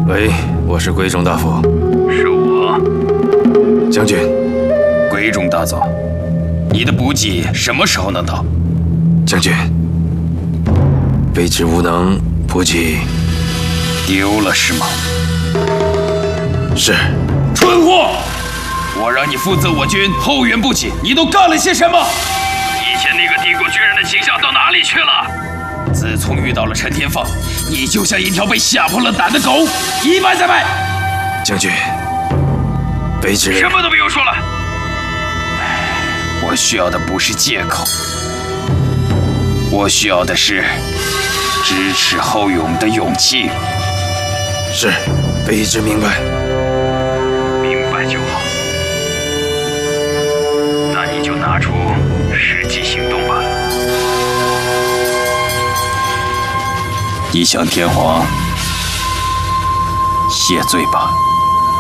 喂，我是归中大夫。 是我， 将军。 归中大佐，你的补给什么时候能到？ 将军，卑职无能，补给丢了是吗？ 是。 蠢货！我让你负责我军后援补给，你都干了些什么？以前那个帝国军人的形象到哪里去了？自从遇到了陈天放，你就像一条被吓破了胆的狗，一败再败。 将军，卑职什么都不用说了。我需要的不是借口，我需要的是支持后勇的勇气。 是，卑职明白。 明白就好。那你就拿出实际行动吧。你向天皇谢罪吧。